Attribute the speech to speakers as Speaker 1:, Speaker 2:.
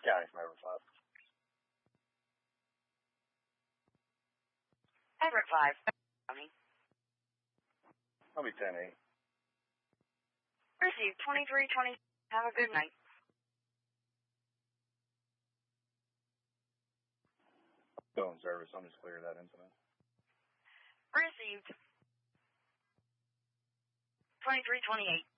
Speaker 1: County from Everett 5.
Speaker 2: Everett 5. County.
Speaker 1: I'll be 10-8.
Speaker 2: Received 2320. Have a good night.
Speaker 1: Still in service. I'll just clear that incident.
Speaker 2: Received 2328.